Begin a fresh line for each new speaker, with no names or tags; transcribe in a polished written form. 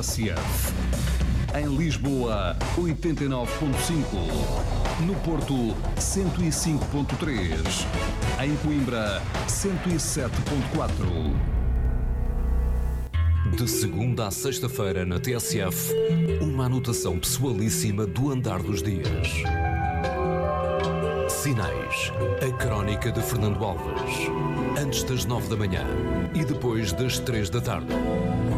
TSF. Em Lisboa, 89.5. No Porto, 105.3. Em Coimbra, 107.4. De segunda a sexta-feira na TSF, uma anotação pessoalíssima do andar dos dias. Sinais, a crónica de Fernando Alves. Antes das 9 da manhã e depois das 3 da tarde.